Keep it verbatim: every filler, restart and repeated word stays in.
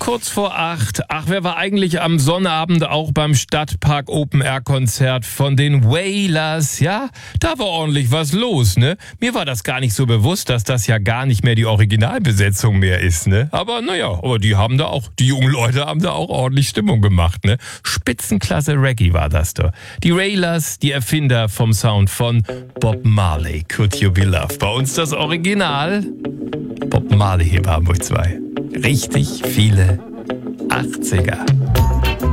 Kurz vor acht. Ach, wer war eigentlich am Sonnabend auch beim Stadtpark Open Air Konzert von den Wailers? Ja, da war ordentlich was los, ne? Mir war das gar nicht so bewusst, dass das ja gar nicht mehr die Originalbesetzung mehr ist, ne? Aber naja, aber die haben da auch, die jungen Leute haben da auch ordentlich Stimmung gemacht, ne? Spitzenklasse Reggae war das da. Die Wailers, die Erfinder vom Sound von Bob Marley, Could You Be Loved? Bei uns das Original. Bob Marley hier bei Hamburg zwei. Richtig viele achtziger.